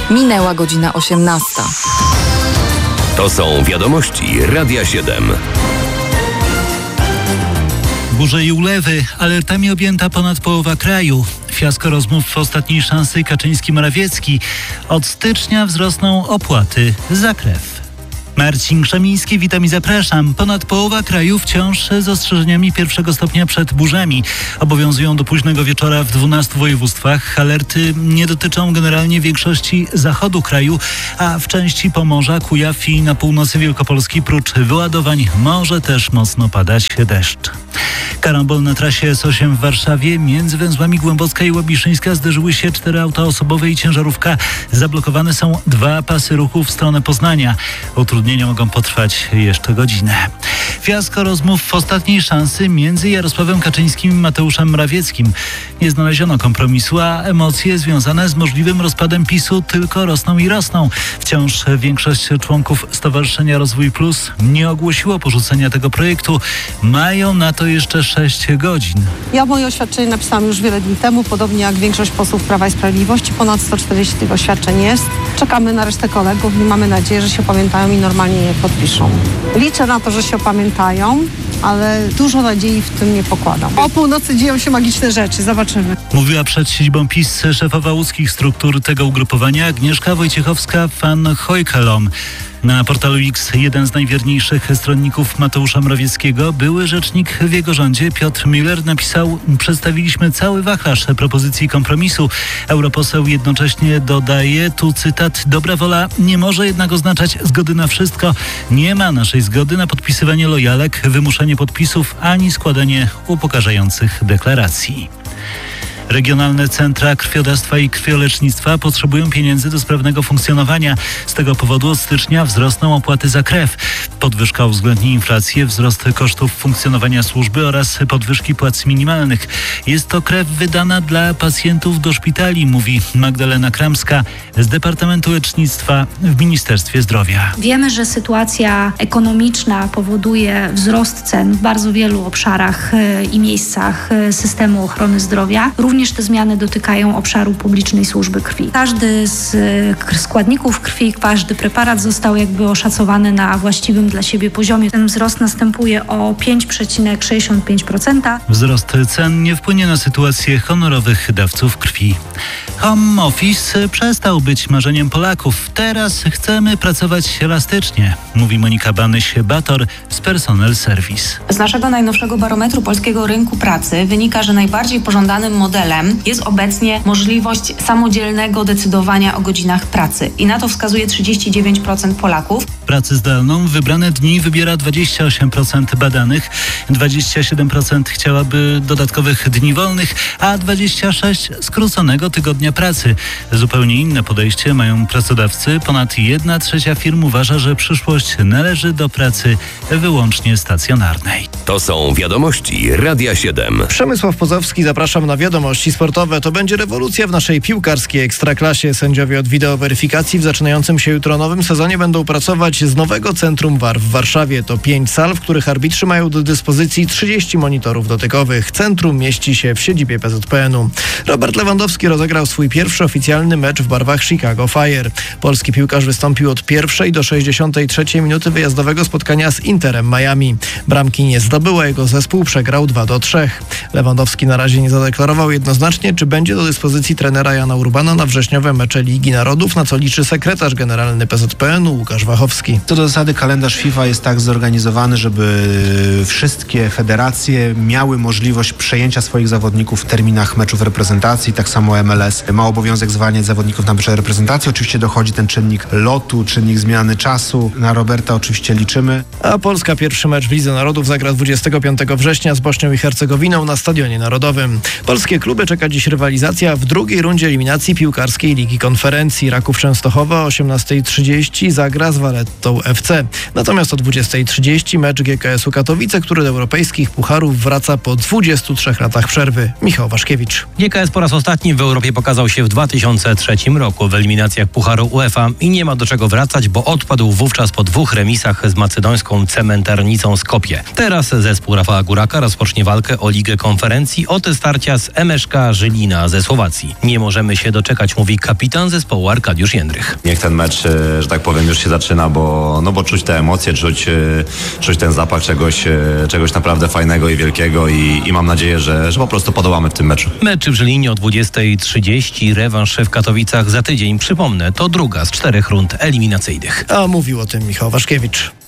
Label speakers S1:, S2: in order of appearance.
S1: Minęła godzina 18.
S2: To są wiadomości Radia 7.
S3: Burze i ulewy. Alertami objęta ponad połowa kraju. Fiasko rozmów w ostatniej szansy Kaczyński-Morawiecki. Od stycznia wzrosną opłaty za krew. Marcin Krzemiński, witam i zapraszam. Ponad połowa kraju wciąż z ostrzeżeniami pierwszego stopnia przed burzami. Obowiązują do późnego wieczora w 12 województwach. Alerty nie dotyczą generalnie większości zachodu kraju, a w części Pomorza, Kujaw i na północy Wielkopolski prócz wyładowań może też mocno padać deszcz. Karambol na trasie S8 w Warszawie. Między węzłami Głębocka i Łabiszyńska zderzyły się 4 auta osobowe i ciężarówka. Zablokowane są 2 pasy ruchu w stronę Poznania. Utrudnienia mogą potrwać jeszcze godzinę. Fiasko rozmów w ostatniej szansy między Jarosławem Kaczyńskim i Mateuszem Morawieckim. Nie znaleziono kompromisu, a emocje związane z możliwym rozpadem PiS-u tylko rosną i rosną. Wciąż większość członków Stowarzyszenia Rozwój Plus nie ogłosiło porzucenia tego projektu. Mają na to jeszcze 6 godzin.
S4: Ja moje oświadczenie napisałam już wiele dni temu, podobnie jak większość posłów Prawa i Sprawiedliwości. Ponad 140 tych oświadczeń jest. Czekamy na resztę kolegów i mamy nadzieję, że się opamiętają i normalnie je podpiszą. Liczę na to, że się opamiętają, ale dużo nadziei w tym nie pokładam. O północy dzieją się magiczne rzeczy, zobaczymy.
S3: Mówiła przed siedzibą PiS szefowa łódzkich struktur tego ugrupowania Agnieszka Wojciechowska-van Hojkelom. Na portalu X jeden z najwierniejszych stronników Mateusza Morawieckiego, były rzecznik w jego rządzie Piotr Müller napisał: przedstawiliśmy cały wachlarz propozycji kompromisu. Europoseł jednocześnie dodaje, tu cytat: dobra wola nie może jednak oznaczać zgody na wszystko. Nie ma naszej zgody na podpisywanie lojalek, wymuszanie podpisów ani składanie upokarzających deklaracji. Regionalne centra krwiodawstwa i krwiolecznictwa potrzebują pieniędzy do sprawnego funkcjonowania. Z tego powodu od stycznia wzrosną opłaty za krew. Podwyżka uwzględni inflację, wzrost kosztów funkcjonowania służby oraz podwyżki płac minimalnych. Jest to krew wydana dla pacjentów do szpitali, mówi Magdalena Kramska z Departamentu Lecznictwa w Ministerstwie Zdrowia.
S5: Wiemy, że sytuacja ekonomiczna powoduje wzrost cen w bardzo wielu obszarach i miejscach systemu ochrony zdrowia. Również te zmiany dotykają obszaru publicznej służby krwi. Każdy z składników krwi, każdy preparat został oszacowany na właściwym dla siebie poziomie. Ten wzrost następuje o 5,65%.
S3: Wzrost cen nie wpłynie na sytuację honorowych dawców krwi. Home office przestał być marzeniem Polaków. Teraz chcemy pracować elastycznie, mówi Monika Banyś-Bator z Personel Service.
S6: Z naszego najnowszego barometru polskiego rynku pracy wynika, że najbardziej pożądanym modelem jest obecnie możliwość samodzielnego decydowania o godzinach pracy. I na to wskazuje 39% Polaków.
S3: Pracy zdalną w wybrane dni wybiera 28% badanych, 27% chciałaby dodatkowych dni wolnych, a 26% skróconego tygodnia pracy. Zupełnie inne podejście mają pracodawcy. Ponad 1/3 firm uważa, że przyszłość należy do pracy wyłącznie stacjonarnej.
S2: To są wiadomości Radia 7.
S7: Przemysław Pozowski, zapraszam na wiadomości sportowe. To będzie rewolucja w naszej piłkarskiej ekstraklasie. Sędziowie od wideoweryfikacji w zaczynającym się jutro nowym sezonie będą pracować z nowego Centrum VAR w Warszawie. To 5 sal, w których arbitrzy mają do dyspozycji 30 monitorów dotykowych. Centrum mieści się w siedzibie PZPN-u. Robert Lewandowski rozegrał swój pierwszy oficjalny mecz w barwach Chicago Fire. Polski piłkarz wystąpił od 1. do 63 minuty wyjazdowego spotkania z Interem Miami. Bramki nie zdobył, a jego zespół przegrał 2-3. Lewandowski na razie nie zadeklarował jednoznacznie, czy będzie do dyspozycji trenera Jana Urbana na wrześniowe mecze Ligi Narodów, na co liczy sekretarz generalny PZPN-u Łukasz Wachowski.
S8: Co do zasady kalendarz FIFA jest tak zorganizowany, żeby wszystkie federacje miały możliwość przejęcia swoich zawodników w terminach meczów reprezentacji. Tak samo MLS ma obowiązek zwalniać zawodników na mecze reprezentacji. Oczywiście dochodzi ten czynnik lotu, czynnik zmiany czasu. Na Roberta oczywiście liczymy.
S7: A Polska pierwszy mecz w Lidze Narodów zagra 25 września z Bośnią i Hercegowiną na Stadionie Narodowym. Polskie kluby czeka dziś rywalizacja w drugiej rundzie eliminacji piłkarskiej Ligi Konferencji. Raków Częstochowa o 18:30 zagra z Lettą FC. Natomiast o 20:30 mecz GKS-u Katowice, który do europejskich pucharów wraca po 23 latach przerwy. Michał Waszkiewicz.
S1: GKS po raz ostatni w Europie pokazał się w 2003 roku w eliminacjach Pucharu UEFA i nie ma do czego wracać, bo odpadł wówczas po 2 remisach z macedońską cementarnicą Skopje. Teraz zespół Rafała Góraka rozpocznie walkę o Ligę Konferencji od starcia z MŠK Żylina ze Słowacji. Nie możemy się doczekać, mówi kapitan zespołu Arkadiusz Jędrych.
S9: Niech ten mecz, że tak powiem, już się zaczyna, bo czuć te emocje, czuć ten zapach czegoś naprawdę fajnego i wielkiego i mam nadzieję, że po prostu podołamy w tym meczu.
S1: Mecz w Żylinie o 20:30, rewanż w Katowicach za tydzień. Przypomnę, to druga z 4 rund eliminacyjnych.
S7: A mówił o tym Michał Waszkiewicz.